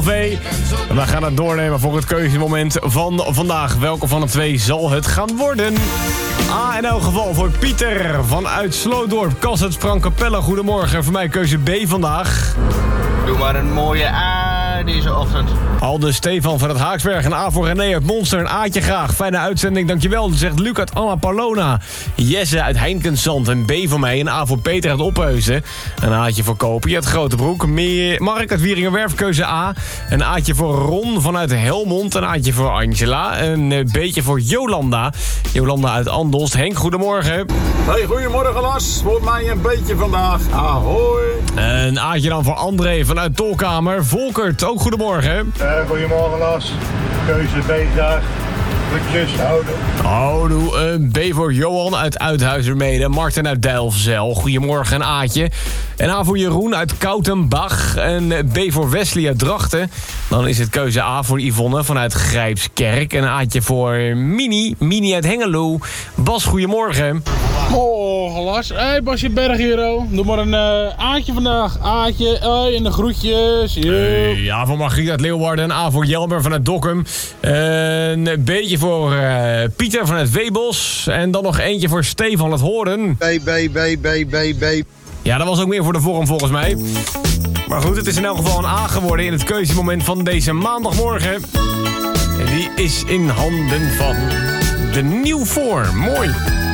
En we gaan het doornemen voor het keuzemoment van vandaag. Welke van de twee zal het gaan worden? A in elk geval voor Pieter vanuit Slootdorp, Kassel, Sprangkapelle. Goedemorgen, voor mij keuze B vandaag. Doe maar een mooie A deze ochtend. Alde Stefan van het Haaksberg, een A voor René uit Monster, een A'tje graag. Fijne uitzending, dankjewel. Zegt Luc uit Anna Paulona. Jesse uit Heinkensand, een B voor mij. Een A voor Peter uit Opheusden. Een A'tje voor Kopie uit Grotebroek. Mark uit Wieringenwerf, keuze A. Een A'tje voor Ron vanuit Helmond. Een A'tje voor Angela. Een B'tje voor Jolanda. Jolanda uit Andelst. Henk, goedemorgen. Hey, goedemorgen Lars. Voor mij een beetje vandaag. Ahoy. Een A'tje dan voor André vanuit Tolkamer. Volkert, ook goedemorgen. Goedemorgen Lars. Keuze B graag. Groetjes, Houdoe. Een B voor Johan uit Uithuizermede. Marten uit Delfzijl. Goedemorgen, een A'tje. Een A voor Jeroen uit Koutenbach. Een B voor Wesley uit Drachten. Dan is het keuze A voor Yvonne vanuit Grijpskerk. Een A'tje voor Mini uit Hengelo. Bas, goedemorgen. Morgen Lars. Hey Basje Berg hier. Doe maar een A'tje vandaag. A'tje, en de groetjes. Ja, voor Margriet uit Leeuwarden. Een A voor Jelmer vanuit Dokkum. Een B'tje voor Pieter vanuit Weebos. En dan nog eentje voor Stefan uit Hoorn. B. Ja, dat was ook meer voor de vorm volgens mij. Maar goed, het is in elk geval een A geworden in het keuzemoment van deze maandagmorgen. En die is in handen van de Nieuw Voor. Mooi.